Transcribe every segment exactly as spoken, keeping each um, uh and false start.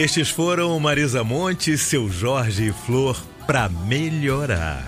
Estes foram Marisa Monte, Seu Jorge e Flor, Pra Melhorar.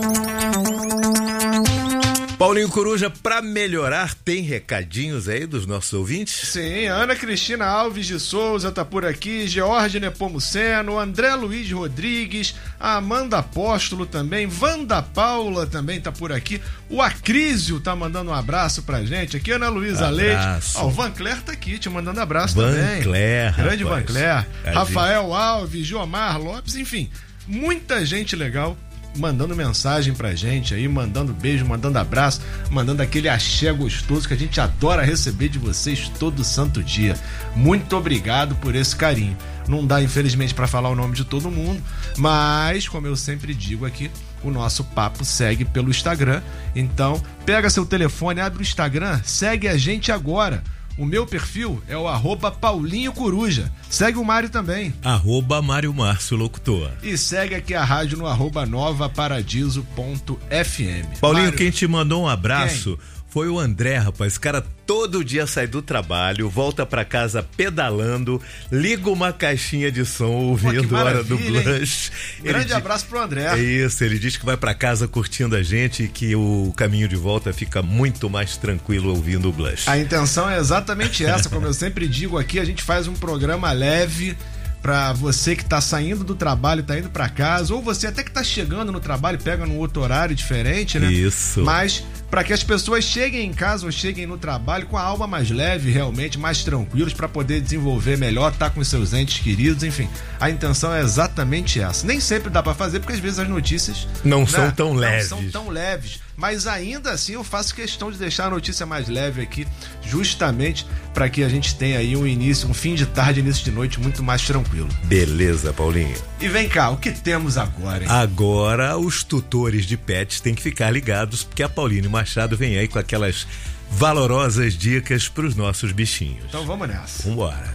Paulinho Coruja, pra melhorar, tem recadinhos aí dos nossos ouvintes? Sim, Ana Cristina Alves de Souza tá por aqui, George Nepomuceno, André Luiz Rodrigues, a Amanda Apóstolo também, Wanda Paula também tá por aqui, o Acrísio tá mandando um abraço pra gente aqui, Ana Luísa Leite, ó, o Van Cler tá aqui te mandando abraço Van também. Cler, grande rapaz. Van Cler, A Rafael gente... Alves, Giomar Lopes, enfim, muita gente legal mandando mensagem pra gente aí, mandando beijo, mandando abraço, mandando aquele axé gostoso que a gente adora receber de vocês todo santo dia. Muito obrigado por esse carinho. Não dá, infelizmente, pra falar o nome de todo mundo, mas, como eu sempre digo aqui, o nosso papo segue pelo Instagram. Então, pega seu telefone, abre o Instagram, segue a gente agora. O meu perfil é o arroba Paulinho Coruja. Segue o Mário também. Arroba Mário Márcio Locutor. E segue aqui a rádio no arroba nova paradiso ponto f m. Paulinho, Mário, quem te mandou um abraço... Quem? Foi o André, rapaz. Esse cara todo dia sai do trabalho, volta pra casa pedalando, liga uma caixinha de som ouvindo a Hora do Blush. Grande ele abraço pro André. É isso, ele diz que vai pra casa curtindo a gente e que o caminho de volta fica muito mais tranquilo ouvindo o Blush. A intenção é exatamente essa, como eu sempre digo aqui, a gente faz um programa leve pra você que tá saindo do trabalho, tá indo pra casa, ou você até que tá chegando no trabalho, pega num outro horário diferente, né? Isso. Mas para que as pessoas cheguem em casa ou cheguem no trabalho com a alma mais leve, realmente, mais tranquilos, para poder desenvolver melhor, tá com seus entes queridos, enfim. A intenção é exatamente essa. Nem sempre dá para fazer, porque às vezes as notícias não, né, são tão não leves. são tão leves. Mas ainda assim eu faço questão de deixar a notícia mais leve aqui, justamente para que a gente tenha aí um início, um fim de tarde, início de noite muito mais tranquilo. Beleza, Paulinho. E vem cá, o que temos agora, hein? Agora os tutores de pets têm que ficar ligados, porque a Pauline Machado vem aí com aquelas valorosas dicas para os nossos bichinhos. Então vamos nessa. Vambora.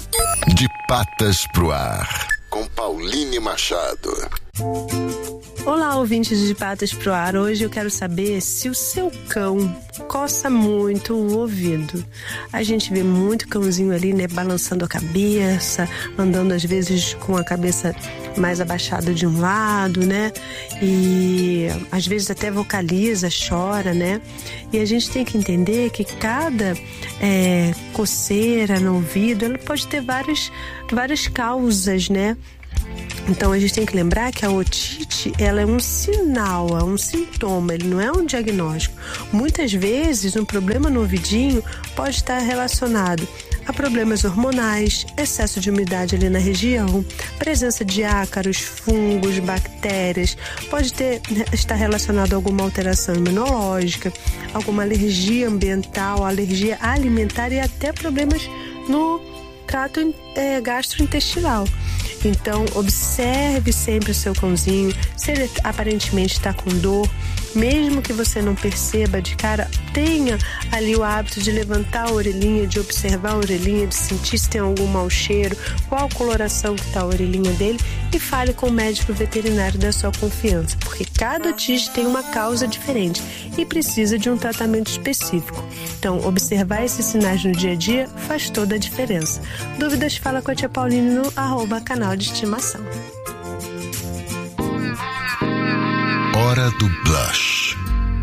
De patas pro ar, com Pauline Machado. Olá, ouvintes de Patas pro Ar. Hoje eu quero saber se o seu cão coça muito o ouvido. A gente vê muito cãozinho ali, né, balançando a cabeça, andando às vezes com a cabeça mais abaixada de um lado, né? E às vezes até vocaliza, chora, né? E a gente tem que entender que cada é, coceira no ouvido, ela pode ter várias, várias causas, né? Então a gente tem que lembrar que a otite, ela é um sinal, é um sintoma, ele não é um diagnóstico. Muitas vezes um problema no ouvidinho pode estar relacionado a problemas hormonais, excesso de umidade ali na região, presença de ácaros, fungos, bactérias, pode ter, estar relacionado a alguma alteração imunológica, alguma alergia ambiental, alergia alimentar e até problemas no trato é, gastrointestinal. Então, observe sempre o seu cãozinho, se ele aparentemente está com dor, mesmo que você não perceba de cara, tenha ali o hábito de levantar a orelhinha, de observar a orelhinha, de sentir se tem algum mau cheiro, qual a coloração que está a orelhinha dele e fale com o médico veterinário da sua confiança, porque cada otite tem uma causa diferente e precisa de um tratamento específico. Então, observar esses sinais no dia a dia faz toda a diferença. Dúvidas, fala com a tia Pauline no arroba canal de estimação. Hora do Blush.